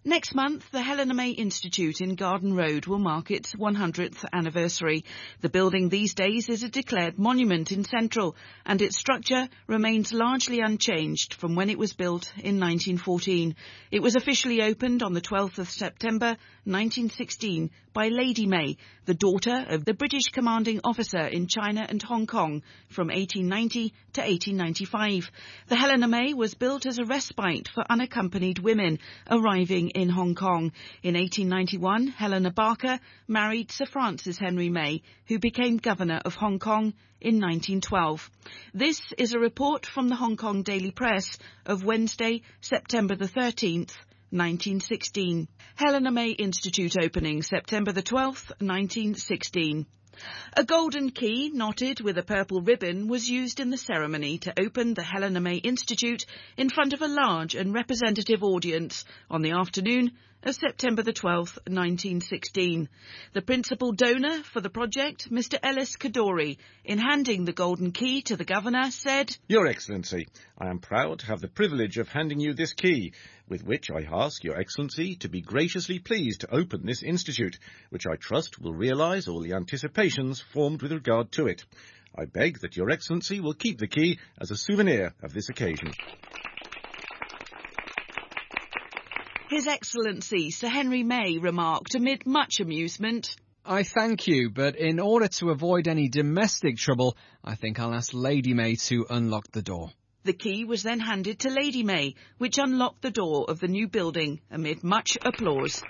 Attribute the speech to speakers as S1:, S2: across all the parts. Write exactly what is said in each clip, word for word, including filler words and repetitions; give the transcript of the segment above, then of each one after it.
S1: Next month, the Helena May Institute in Garden Road will mark its one hundredth anniversary. The building these days is a declared monument in Central, and its structure remains largely unchanged from when it was built in nineteen fourteen. It was officially opened on the twelfth of September nineteen sixteen by Lady May, the daughter of the British commanding officer in China and Hong Kong from eighteen ninety to eighteen ninety-five. The Helena May was built as a respite for unaccompanied women arriving in Hong Kong. In eighteen ninety-one, Helena Barker married Sir Francis Henry May, who became Governor of Hong Kong in nineteen twelve. This is a report from the Hong Kong Daily Press of Wednesday, September the thirteenth, nineteen sixteen. Helena May Institute opening, September the twelfth, nineteen sixteen. A golden key knotted with a purple ribbon was used in the ceremony to open the Helena May Institute in front of a large and representative audience on the afternoon of September the twelfth, nineteen sixteen. The principal donor for the project, Mister Ellis Kadori, in handing the golden key to the Governor, said,
S2: "Your Excellency, I am proud to have the privilege of handing you this key, with which I ask Your Excellency to be graciously pleased to open this institute, which I trust will realise all the anticipations formed with regard to it. I beg that Your Excellency will keep the key as a souvenir of this occasion."
S1: His Excellency Sir Henry May remarked amid much amusement,
S3: "I thank you, but in order to avoid any domestic trouble, I think I'll ask Lady May to unlock the door."
S1: The key was then handed to Lady May, which unlocked the door of the new building amid much applause.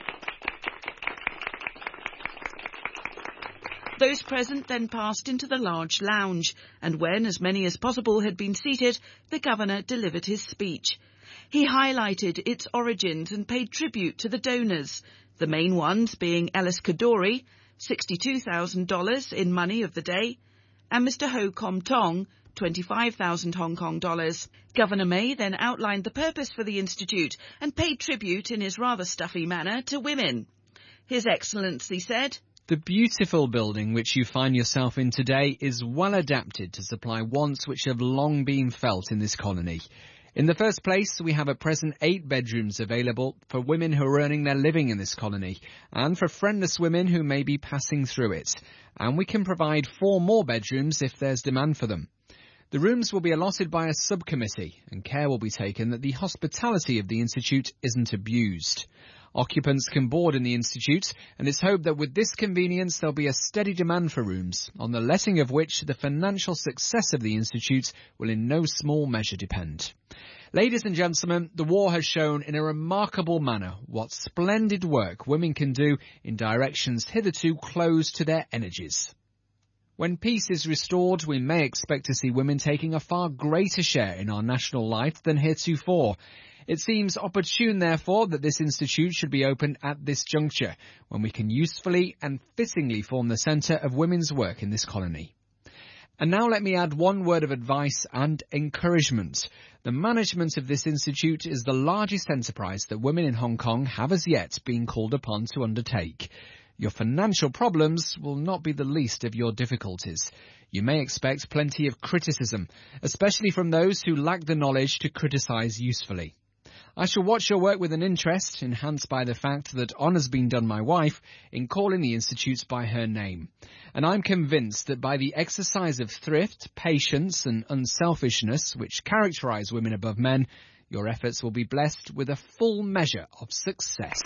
S1: Those present then passed into the large lounge, and when as many as possible had been seated, the Governor delivered his speech. He highlighted its origins and paid tribute to the donors, the main ones being Ellis Kadori, sixty-two thousand dollars in money of the day, and Mister Ho Kom Tong, twenty-five thousand Hong Kong dollars. Governor May then outlined the purpose for the Institute and paid tribute in his rather stuffy manner to women. His Excellency said,
S3: "The beautiful building which you find yourself in today is well adapted to supply wants which have long been felt in this colony. In the first place, we have at present eight bedrooms available for women who are earning their living in this colony, and for friendless women who may be passing through it. And we can provide four more bedrooms if there's demand for them. The rooms will be allotted by a subcommittee, and care will be taken that the hospitality of the Institute isn't abused. Occupants can board in the Institute, and it's hoped that with this convenience there'll be a steady demand for rooms, on the letting of which the financial success of the Institute will in no small measure depend. Ladies and gentlemen, the war has shown in a remarkable manner what splendid work women can do in directions hitherto closed to their energies. When peace is restored, we may expect to see women taking a far greater share in our national life than heretofore. It seems opportune, therefore, that this institute should be opened at this juncture, when we can usefully and fittingly form the centre of women's work in this colony. And now let me add one word of advice and encouragement. The management of this institute is the largest enterprise that women in Hong Kong have as yet been called upon to undertake. Your financial problems will not be the least of your difficulties. You may expect plenty of criticism, especially from those who lack the knowledge to criticise usefully. I shall watch your work with an interest, enhanced by the fact that honour's been done my wife in calling the Institute by her name. And I'm convinced that by the exercise of thrift, patience and unselfishness which characterise women above men, your efforts will be blessed with a full measure of success."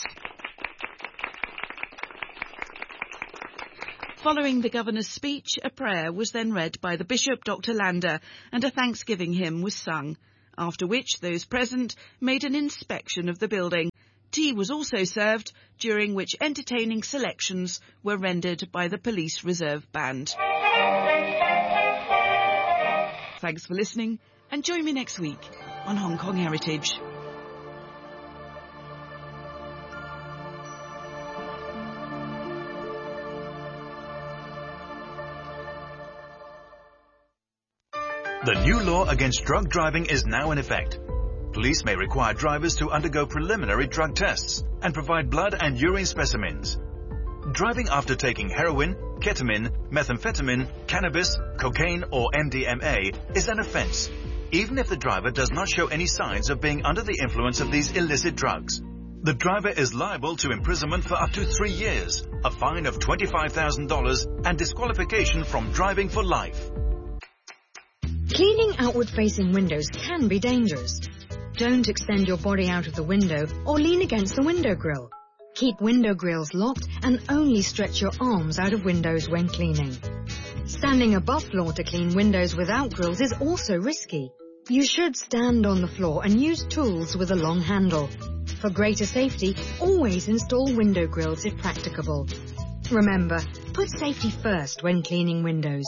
S1: Following the Governor's speech, a prayer was then read by the Bishop, Doctor Lander, and a Thanksgiving hymn was sung, after which those present made an inspection of the building. Tea was also served, during which entertaining selections were rendered by the Police Reserve Band. Thanks for listening, and join me next week on Hong Kong Heritage.
S4: The new law against drug driving is now in effect. Police may require drivers to undergo preliminary drug tests and provide blood and urine specimens. Driving after taking heroin, ketamine, methamphetamine, cannabis, cocaine or M D M A is an offence, even if the driver does not show any signs of being under the influence of these illicit drugs. the driver is liable to imprisonment for up to three years, a fine of twenty-five thousand dollars and disqualification from driving for life.
S5: Cleaning outward-facing windows can be dangerous. Don't extend your body out of the window or lean against the window grille. Keep window grilles locked and only stretch your arms out of windows when cleaning. Standing above floor to clean windows without grilles is also risky. You should stand on the floor and use tools with a long handle. For greater safety, always install window grilles if practicable. Remember, put safety first when cleaning windows.